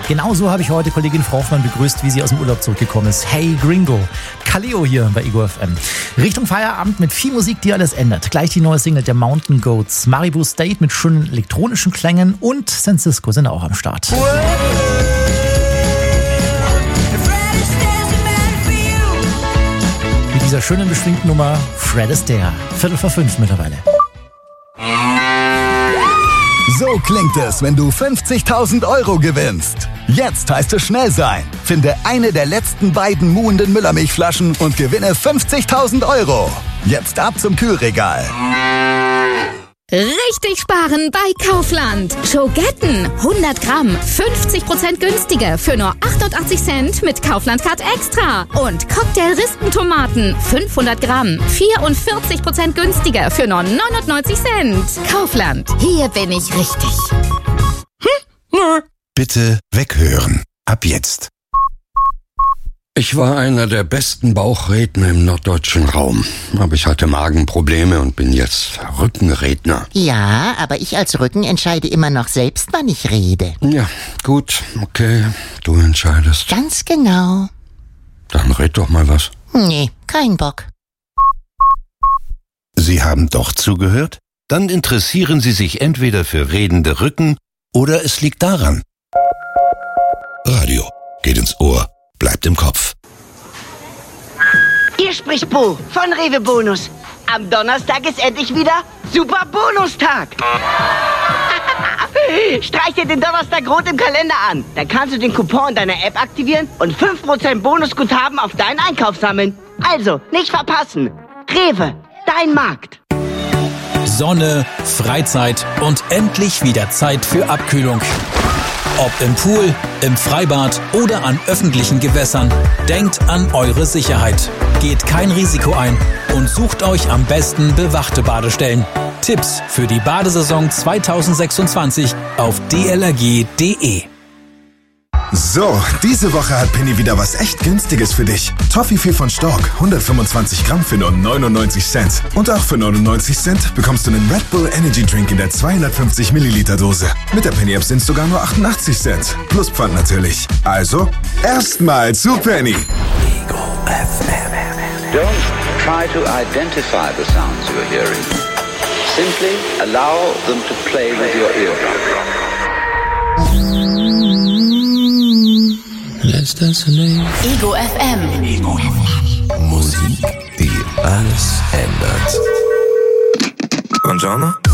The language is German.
Genauso habe ich heute Kollegin Frau Hoffmann begrüßt, wie sie aus dem Urlaub zurückgekommen ist. Hey Gringo, Kaleo hier bei Ego FM. Richtung Feierabend mit viel Musik, die alles ändert. Gleich die neue Single der Mountain Goats. Maribu State mit schönen elektronischen Klängen und San Cisco sind auch am Start. Mit dieser schönen beschwingten Nummer Fred Astaire. 4:45 mittlerweile. So klingt es, wenn du 50.000 Euro gewinnst. Jetzt heißt es schnell sein. Finde eine der letzten beiden muhenden Müllermilchflaschen und gewinne 50.000 Euro. Jetzt ab zum Kühlregal. Richtig sparen bei Kaufland. Schogetten 100 Gramm, 50% günstiger für nur 88 Cent mit Kaufland Card Extra. Und Cocktail-Rispentomaten 500 Gramm, 44% günstiger für nur 99 Cent. Kaufland, hier bin ich richtig. Bitte weghören. Ab jetzt. Ich war einer der besten Bauchredner im norddeutschen Raum. Aber ich hatte Magenprobleme und bin jetzt Rückenredner. Ja, aber ich als Rücken entscheide immer noch selbst, wann ich rede. Ja, gut, okay, du entscheidest. Ganz genau. Dann red doch mal was. Nee, kein Bock. Sie haben doch zugehört? Dann interessieren Sie sich entweder für redende Rücken oder es liegt daran. Radio geht ins Ohr. Bleibt im Kopf. Hier spricht Bo von Rewe Bonus. Am Donnerstag ist endlich wieder Super Bonustag. Streich dir den Donnerstag rot im Kalender an. Dann kannst du den Coupon deiner App aktivieren und 5% Bonusguthaben auf deinen Einkauf sammeln. Also, nicht verpassen. Rewe, dein Markt. Sonne, Freizeit und endlich wieder Zeit für Abkühlung. Ob im Pool, im Freibad oder an öffentlichen Gewässern, denkt an eure Sicherheit. Geht kein Risiko ein und sucht euch am besten bewachte Badestellen. Tipps für die Badesaison 2026 auf dlrg.de. So, diese Woche hat Penny wieder was echt Günstiges für dich. Toffifee von Stork, 125 Gramm für nur 99 Cent. Und auch für 99 Cent bekommst du einen Red Bull Energy Drink in der 250 Milliliter Dose. Mit der Penny App sind es sogar nur 88 Cent. Plus Pfand natürlich. Also, erstmal zu Penny. Ego FM. Don't try to identify the sounds you're hearing. Simply allow them to play with your eardrum. Ego FM. Ego FM. Musik, die alles ändert. Buongiorno.